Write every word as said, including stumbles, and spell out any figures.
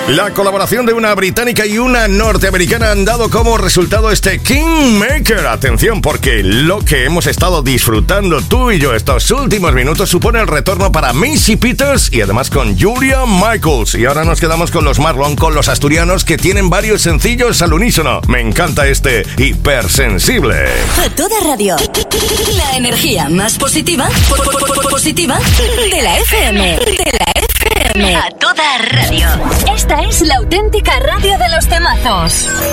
La colaboración de una británica y una norteamericana han dado como resultado este Kingmaker. Atención, porque lo que hemos estado disfrutando tú y yo estos últimos minutos supone el retorno para Maisie Peters y además con Julia Michaels. Y ahora nos quedamos con los Marlon, con los asturianos, que tienen varios sencillos al unísono. Me encanta este Hipersensible. A toda radio, la energía más positiva, positiva de la F M. De la F M. A toda radio. Esta es la auténtica radio de los temazos.